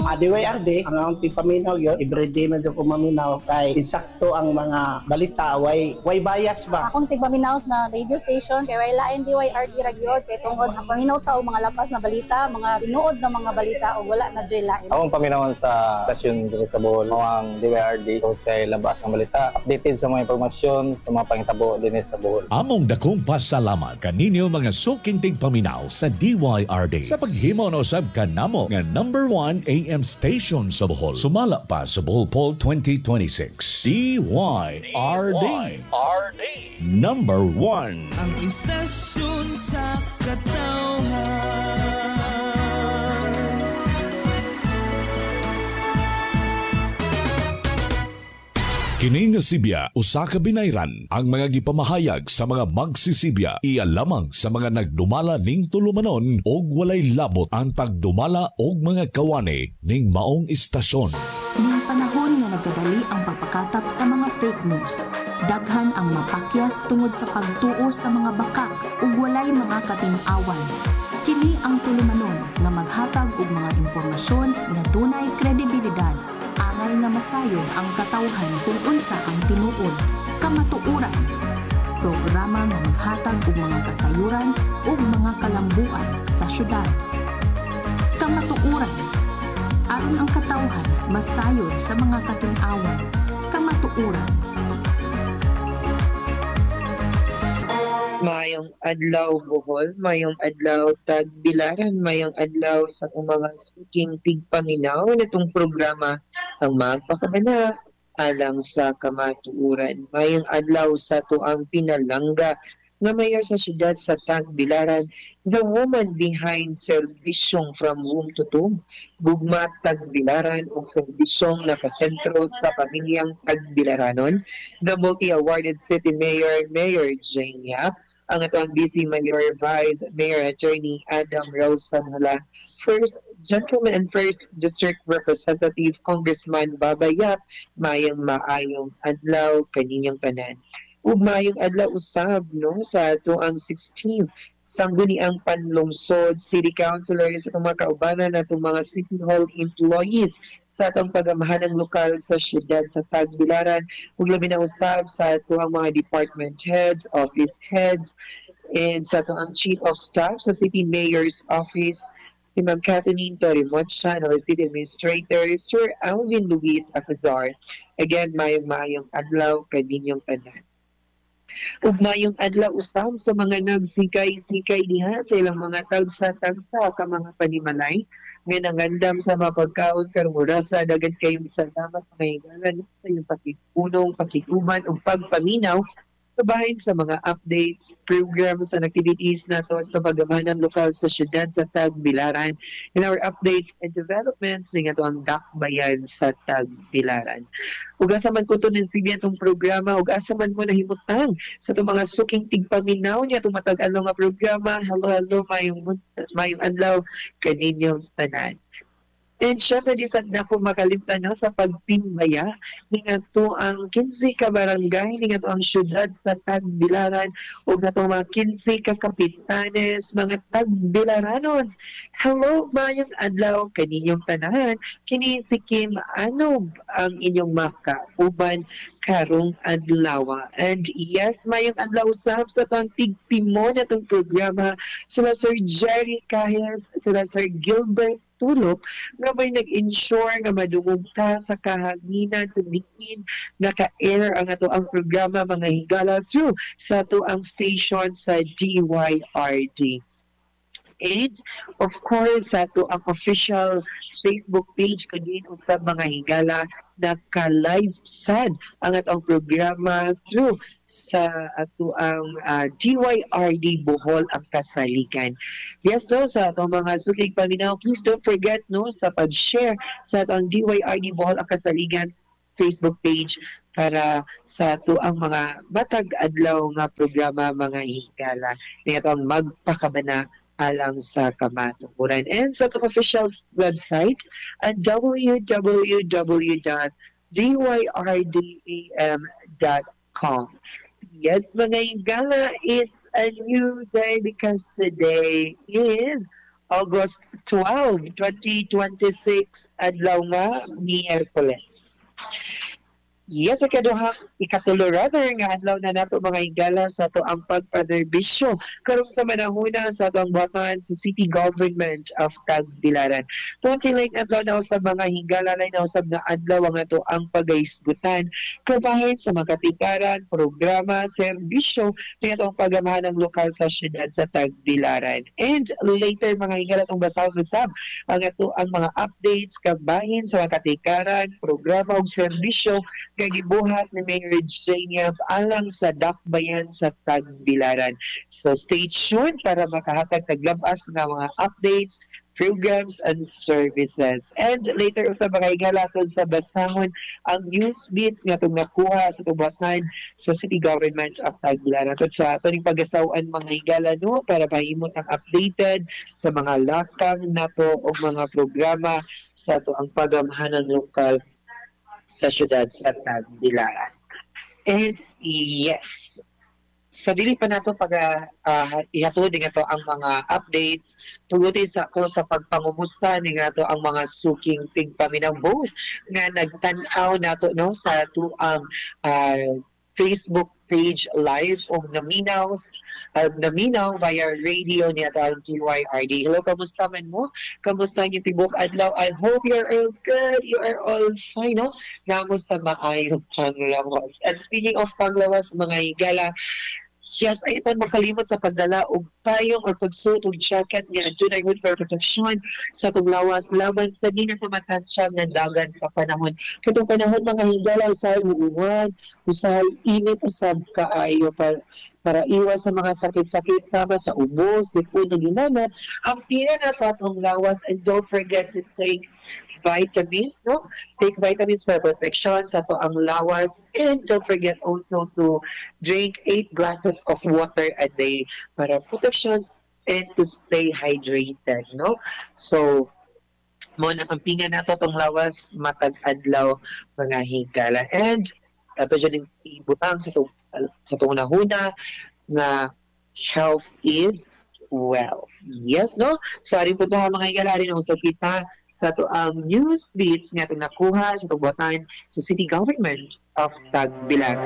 DYRD, ang akong tipaminaw yun, everyday man ko maminaw kay insakto ang mga balita, way bias ba? Akong tipaminaw na radio station, kay way lain DYRD ragyod, kay tungod ang paminaw tao mga lapas na balita, mga tinuod na mga balita o wala na joy lain. Akong paminawon sa stasyon dito sa Bohol, ang DYRD, kay labas ang balita, updated sa mga impormasyon, sa mga pangitabo din sa Bohol. Among dakong pasalamat kaninyo mga suking tigpaminaw sa DYRD sa paghimo na usab kanamo nga number 1 AM station sa Bohol. Sumala pa sa Bohol Poll 2026. DYRD. Number 1. Ang istasyon sa katawhan. Kini nga Sibya, usa ka binayran ang mga gipamahayag sa mga magsisibya iya lamang sa mga nagdumala ning tulumanon og walay labot ang pagdumala og mga kawani ning maong istasyon. Ning panahon nga nagkadali ang pagpakatap sa mga fake news. Daghan ang mapakyas tungod sa pagtuo sa mga bakak ug walay mga katin-awan. Kini ang tulumanon nga maghatag og mga impormasyon nga dunay kredibilidad. Angay nga masayod ang katawhan kung unsa ang tinuod, kamatuoran. Programa nga maghatag og mga kasayuran ug mga kalambuan sa syudad. Kamatuoran. Aron ang katawhan masayod sa mga katin-awan. Kamatuoran. Mayong adlaw Bohol, mayong adlaw Tagbilaran, mayong adlaw sa mga suking tigpaminaw nitong programa ang magpakabana alang sa kamatuuran. Mayong adlaw sa tuang pinalangga nga mayor sa siyudad sa Tagbilaran, the woman behind serbisyong from womb to tomb, gugma Tagbilaran o serbisyong nakasentro sa pamilyang Tagbilaranon, the multi-awarded city mayor, Mayor Jane Yap, ang atong BC Mayor Vice Mayor Attorney Adam Rose Sanhala, First Gentleman and First District Representative Congressman Baba Yap, mayang maayong adlaw kaninyong tanan. Ug mayong adlaw usab no sa tuang 16 sangguniang panlungsod city councilors sa mga kaubanan natong mga city hall employees sa atong pagamahanang lokal sa siyudad sa Tagbilaran ug labi na usab sa tuang mga department heads, office heads, and sa tuang chief of staff sa city mayor's office si Ma'am Catherine Torimocha, our city administrator, Sir Alvin Luis Acazar. Again, mayong adlaw kaninyong tanan. Ug mayong adlaw usab sa mga nagsikay-sikay diha sa ilang mga tagsa-tagsa ka mga panimalay nga nangandam sa mapagkaon karon mura sa dagat kayong salamat mga higalan sa iyong pakipunong, pakikuban ug pagpaminaw kabahin sa mga updates, programs and activities nato sa pagamahanan lokal sa siyudad sa Tagbilaran and our updates and developments ning atong dakbayan sa Tagbilaran. Ug asa man ko to ning itong programa ug asa man mo nahimutang sa itong mga suking tigpaminaw niya itong matag-along nga programa. Hello, mayong adlaw kaninyong tanan. And syempre, di sad na po makalimtan no, sa pagpimbaya ng ato ang 15 ka barangay, ng ato ang syudad sa Tagbilaran o ato mga 15 ka kapitanes, mga Tagbilaranon. Hello, mayong adlaw kaninyong tanan. Kini si Kim Anog ang inyong makauban karong adlaw. And yes, mayong adlaw usab sa itong tigtimon na itong programa sila Sir Jerry Cahes, sila Sir Gilbert Tulog nga may nag-ensure nga madungog ka sa kahanginan tumikin naka-air ang ato ang programa mga higala through sa ato ang station sa DYRD. And of course sa ato ang official Facebook page kadin usab mga higala naka-live sad ang atong programa through sa ato ang DYRD Bohol ang kasaligan. Yes, so sa atong mga sukig paminaw, please don't forget no sa pag-share sa atong DYRD Bohol ang kasaligan Facebook page para sa ato ang mga matag adlaw nga programa mga higala ni atong magpakabana alang sa kamatukuran. And sa itong official website at www.dyrDam.com. Yes, mga higala, it's a new day because today is August 12, 2026 adlaw nga Miyerkules. Yes, ikatulo rather nga adlaw na nato mga higala sa to ang pagpanerbisyo karon sa manahuna sa atong buhatan sa City Government of Tagbilaran. Tuntiling adlaw na sa mga higala na usab nga adlaw nga to ang pagaisgutan kabahin sa mga katikaran, programa, serbisyo ni atong pagamahan ng lokal sa syudad sa Tagbilaran. And later mga higala tong basahon usab ang ato ang mga updates kabahin sa mga katikaran, programa ug serbisyo kay gibuhat ni Mayor Jania alang sa dakbayan sa Tagbilaran. So stay tuned para makahatag taglabas nga mga updates, programs, and services. And later sa mga higalaton sa basahon ang news beats nga itong nakuha sa tubatan sa City Government of Tagbilaran. At sa ating pag-asawan mga higala no, para mahimot ang updated sa mga lakang nato o mga programa sa ito ang pagamahan ng lokal sa syudad sa Tagbilaran. And yes, sa dili pa nato pag ihatod nga to ang mga updates tuguti sa ko sa pagpangumusta ni nga to ang mga suking tigpaminaw both nga nagtan-aw nato no sa to ang Facebook page live o naminaw via radio niya ang DYRD. Hello, kamusta man mo? Kamusta yung tibok adlaw? I hope you're all good. You are all fine, no? Kamusta maayong panglawas? And speaking of panglawas, mga higala, yes, ay ito makalimot sa pagdala og payong or pagsuot og jacket nga adto na good for protection sa itong lawas laban sa di na tumatansya ng dagan sa panahon. Katong panahon mga higala usahay uuwan, usahay init usab kaayo para iwas sa mga sakit-sakit sama sa ubo, sipon, ginanat. Ang pina na to atong lawas, and don't forget to take vitamins, no? Take vitamins for protection sa to ang lawas, and don't forget also to drink 8 glasses of water a day para protection and to stay hydrated, no? So mo na kampingan nato tong lawas matag adlaw mga higala. And ato dyan ibutang sa itong unahuna nga health is wealth. Yes, no? So arin po ito mga higala rin ang sa kita sa ito ang news beats nga itong nakuha sa itong buhatan sa City Government of Tagbilaran.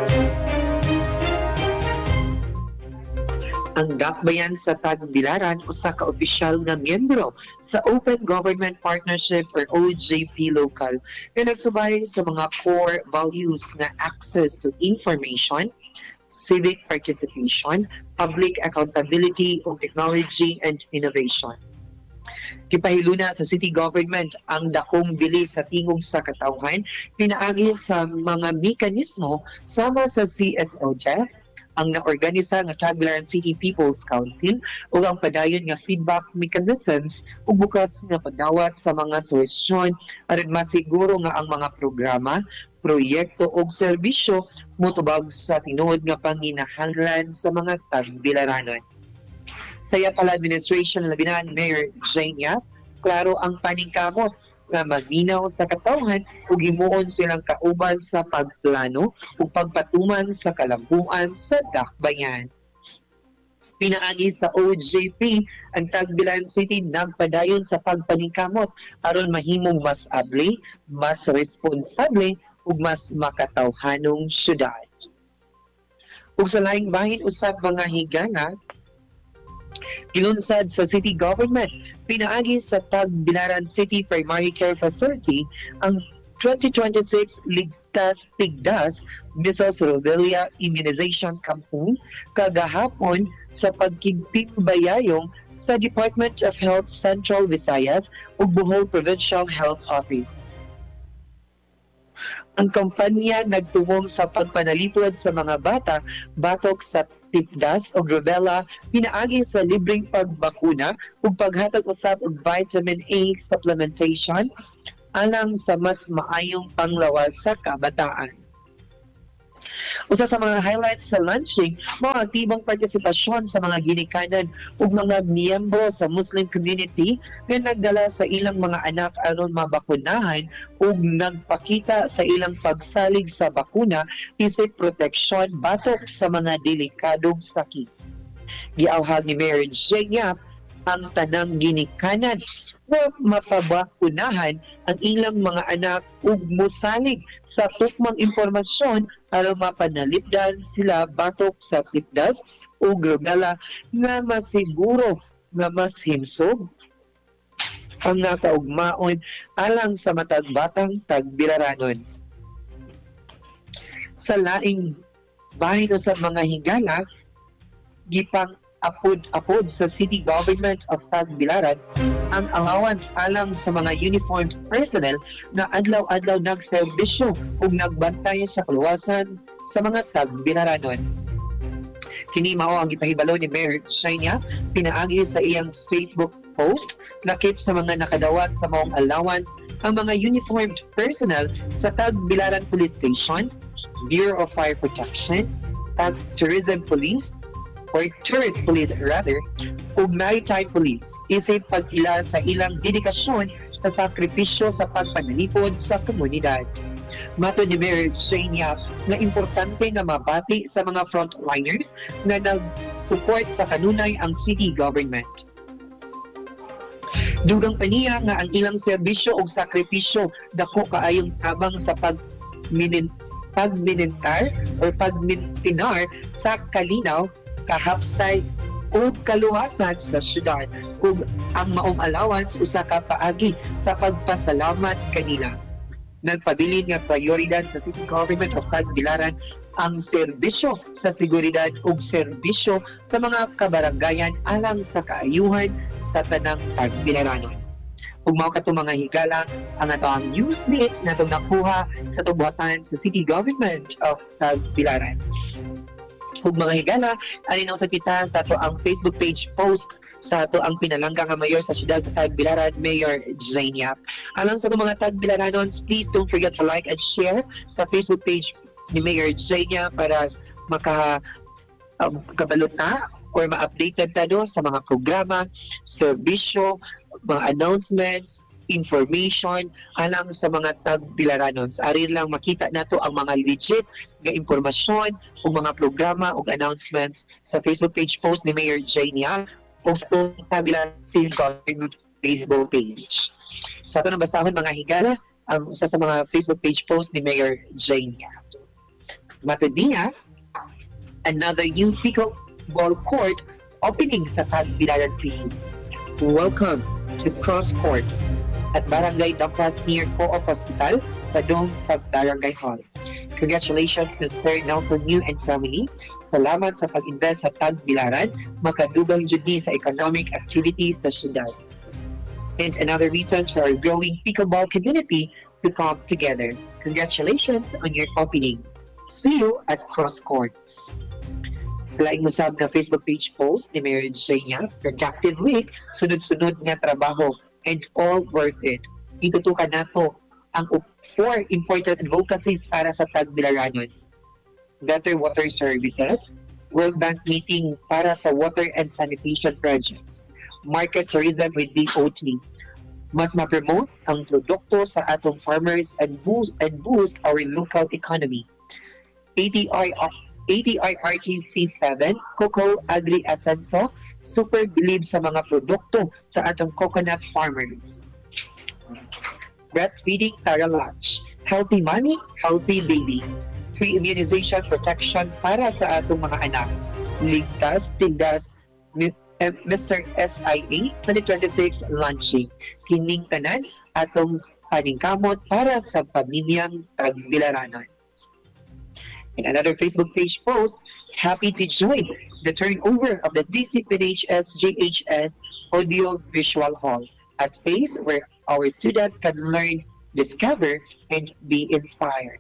Ang dakbayan sa Tagbilaran usa ka opisyal nga miyembro sa Open Government Partnership or OJP Local na nagsubay sa mga core values na access to information, civic participation, public accountability o technology and innovation. Kipahiluna sa City Government ang dakong bilis sa tingog sa katawhan pinaagi sa mga mekanismo sama sa CSOJEF, ang naorganisa nga Tagbilaran City People's Council o ang padayon nga feedback mechanisms o bukas nga pagdawat sa mga solusyon aron masiguro nga ang mga programa, proyekto o serbisyo motubag sa tinuod nga panginahanglan sa mga Tagbilaranon. Sa Yapala Administration labi na ni Mayor Jania, klaro ang paningkamot nga maminaw sa katawhan ug himuon silang kauban sa pagplano ug pagpatuman sa kalambuan sa dakbayan. Pinaagi sa OJP, ang Tagbilaran City nagpadayon sa pagpaningkamot aron mahimong mas abli, mas responsable ug mas makatawhanong syudad. Ug sa laing bahin usab mga higala, gilunsad sa City Government, pinaagi sa Tagbilaran City Primary Care Facility ang 2026 Ligtas Tigdas Measles Rubella Immunization Campaign kagahapon sa pagkigtimbayayong sa Department of Health Central Visayas ug Bohol Provincial Health Office. Ang kampanya nagtumong sa pagpanalipod sa mga bata batok sa tigdas o rubella pinaagi sa libreng pagbakuna ug paghatag usab og vitamin A supplementation alang sa mas maayong panglawas sa kabataan. Usa sa mga highlights sa launching, mga aktibong partisipasyon sa mga ginikanan ug mga miyembro sa Muslim community nga nagdala sa ilang mga anak aron mabakunahan ug nagpakita sa ilang pagsalig sa bakuna isip proteksyon batok sa mga delikadong sakit. Giawhag ni Mayor Jania ang tanang ginikanan na mapabakunahan ang ilang mga anak ug mosalig sa tukmang impormasyon aron mapanalipdan sila batok sa tipdas ug rogala nga masiguro nga mas himsog ang nakaugmaon alang sa matag batang tagbilaranon. Sa laing bahin sa mga higala, gipang apod sa City Government of Tagbilaran ang allowance alang sa mga uniformed personnel na adlaw-adlaw nagserbisyo ug nagbantay sa kaluwasan sa mga Tagbilaranon. Kini mao ang gipahibalo ni Mayor Shania pinaagi sa iyang Facebook post lakip sa mga nakadawat sa maong allowance ang mga uniformed personnel sa Tagbilaran Police Station, Bureau of Fire Protection, Tag Tourism Police, or Tourist Police rather, ug Maritime Police isip pag-ila sa ilang dedikasyon sa sakripisyo sa pagpanalipod sa komunidad. Matod ni Mayor Shania na importante na mabati sa mga frontliners na nag-support sa kanunay ang city government. Dugang paniya nga ang ilang serbisyo o sakripisyo dako kaayong tabang sa pagminentar or pagmintinar sa kalinaw, kahapsay o kaluwasan sa syudad ug ang maong allowance usa ka paagi sa pagpasalamat kanila. Nagpabilin nga prioridad sa City Government of Tagbilaran ang serbisyo sa seguridad ug serbisyo sa mga kabaranggayan alang sa kaayuhan sa tanang Tagbilaranon. Ug mao kato mga higala ang atong news beat na itong nakuha sa tubuhatan sa City Government of Tagbilaran. Ug mga higala, alinaw sa kita sa ato ang Facebook page post sa ato ang pinalangga nga mayor sa siyudad sa Tagbilaran, Mayor Jane. Alang sa mga Tagbilaranons, please don't forget to like and share sa Facebook page ni Mayor Jane para kabalot na or ma-updated na do sa mga programa, serbisyo, mga announcements, information alang sa mga Tagbilaranons. Arin lang makita nato ang mga legit nga impormasyon o mga programa o announcements sa Facebook page post ni Mayor Jania o sa Tagbilaran City Government Facebook page. So ito na basahon mga higala ang isa sa mga Facebook page post ni Mayor Jania. Matod niya, another new pickleball court opening sa Tagbilaran City. Welcome to Cross Courts at Barangay Dampas near Co-op Hospital, Padong sa Barangay Hall. Congratulations to Sir Nelson New and family. Salamat sa pag-invest sa Tagbilaran, makadugang jud ni sa economic activities sa syudad. And another reason for our growing pickleball community to come together. Congratulations on your opening. See you at Cross Courts. Sa laing musab na Facebook page post ni Mayor Jania, productive week, sunod-sunod nga trabaho, and all worth it. Itutukan nato ang 4 important advocacies para sa Tagbilaranon. Better water services, World Bank meeting para sa water and sanitation projects, market tourism with DOT, mas ma-promote ang produkto sa atong farmers and boost our local economy. ATI-RTC 7, Cocoa Agri Ascenso, super believe sa mga produkto sa atong coconut farmers. Breastfeeding Tara Latch, healthy mommy, healthy baby. Free immunization protection para sa atong mga anak. Ligtas, tigdas, Mr. SIA 2026 launching. Kining tanan atong paningkamot para sa pamilyang Tagbilaranon. In another Facebook page post, happy to join the turnover of the DCPHS JHS Audio Visual Hall, a space where our students can learn, discover, and be inspired.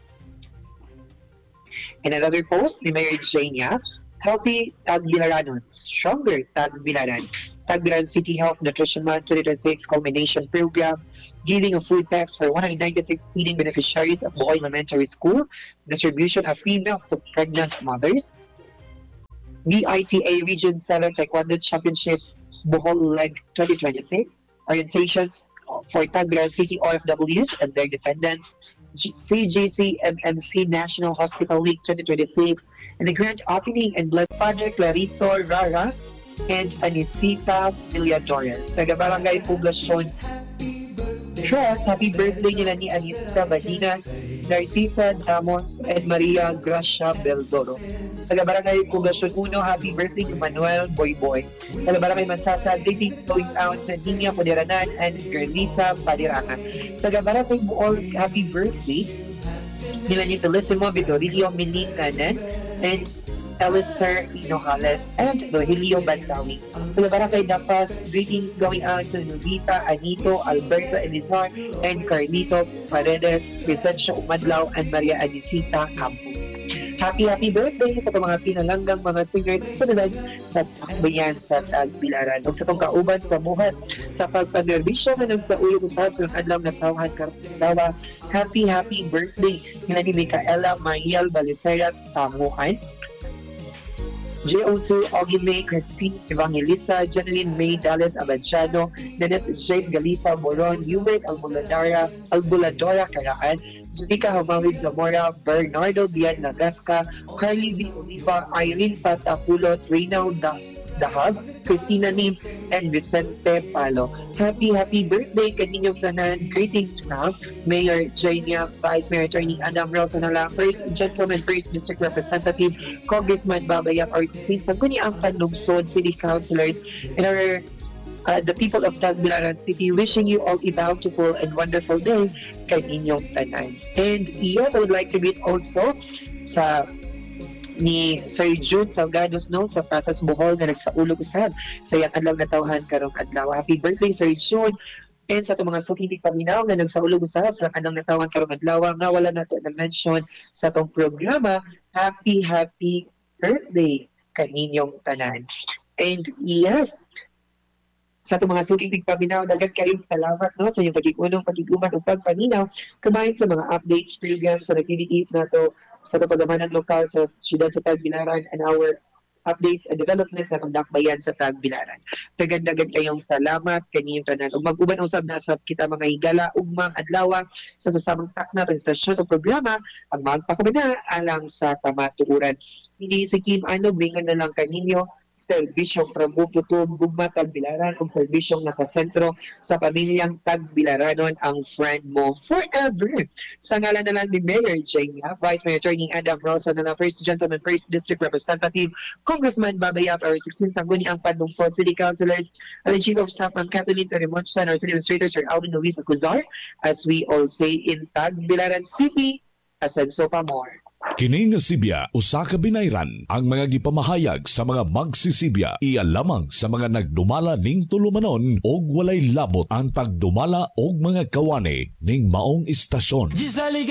In another post, ni Mayor Jania, Healthy Tagbilaranon, Stronger Tagbilaran, Tagbilaran City Health Nutrition Month 2026 Culmination Program, giving of food packs for 196 feeding beneficiaries of Bohol Elementary School, distribution of free milk to pregnant mothers, BITA Region 7 Taekwondo Championship Bohol Leg 2026, orientation for Tagbilaran City OFWs and their dependents, CGC MMC National Hospital League 2026, and the grand opening and blessed Padre Clarito Rara and Anisita Villadores. Taga-Barangay Poblacion Trust, happy birthday nila ni Anita Badinas, Narcisa Damos, and Maria Gracia Beldoro. Taga-Barangay Poblacion 1, happy birthday ni Manuel Boyboy. Taga-Barangay Mansasa, greetings going out sa Nina Poderanan and Gerlisa Padirangan. Taga-Barangay Buol, happy birthday nila ni Felicimo Vidorillo Milinganan and Eliser Inojales and Rogelio Bantawi. Taga-Barangay Dapas, greetings going out to Novita, Anito, Alberto Elizar, and Carlito Paredes, Vicencio Umadlaw, and Maria Anisita Campo. Happy birthday sa mga pinalanggang mga singers citizens sa Takbayan sa Tagbilaran. Ug sa itong kauban sa muhat sa pagpanerbisyo na sa uyong usab sa adlaw na tawhan kartawa. Happy birthday nila ni Micaela Mariel Balisera Tamuan, JO2, Augie May, Christine Evangelista, Janeline May Dallas Abanciano, Nanette Jade Galisa Moron, Yuwet Albuladora Karaan, Judica Hamalid Zamora, Bernardo Bian Nagasca, Carly V. Oliva, Irene Patapulo, Reynald Dahab, Christina Nim, and Vicente Palo. Happy birthday kaninyong tanan. Greetings from Mayor Jania, Vice Mayor Attorney Adam Rosanala, First Gentleman, First District Representative, Congressman Babayang Ortiz, ang kuni ang panlungsod, City Councilors, and our the people of Tagbilaran City, wishing you all a bountiful and wonderful day kaninyong tanan. And yes, I would like to meet also sa ni Sir June Salgados no sa Pasas Bohol nga nagsaulog usab sa iyang adlaw na tawhan karong adlaw. Happy birthday Sir June, and sa itong mga sukinig paminaw na nagsaulog usab sa adlaw na tawhan karong adlaw nga wala nato na mention sa itong programa. Happy birthday kaninyong tanan. And yes, sa itong mga sukinig paminaw, dagat kayong salamat no sa iyong pag-iunong, pag-iguman o pagpaminaw kabayan sa mga updates, programs, and activities nato sa kapagamanan lokal sa siyudad sa Tagbilaran and our updates and developments sa Dakbayan sa Tagbilaran. Dagan-dagan kayong salamat kaninyong tanan. Ug mag-uban usab na sa kita mga higala ugmang adlaw sa susamang takna presentasyon sa programa ang magpakamana alang sa kamatuoran. Hindi si Kim Ano, bingan na lang kaninyo serbisyong Prambuputum, Gugma, Tagbilaran o serbisyong nakasentro sa pamilyang Tagbilaranon ang friend mo forever. Sa ngalan na lang ni Mayor Jania, Vice Mayor Attorney Adam Rosa na lang First Gentleman, First District Representative, Congressman Babayap, or 16 Sangguni ang Panlungsod, City Councilors, and the Chief of Staff ng Kathleen Terimoncha, our City Administrator, Sir Alvin Luis Acuzar, as we all say in Tagbilaran City, Asenso pa more. Kini nga Sibya usa ka binayran ang mga gipamahayag sa mga magsisibya iya lamang sa mga nagdumala ning tulumanon og walay labot ang tagdumala og mga kawani ning maong istasyon.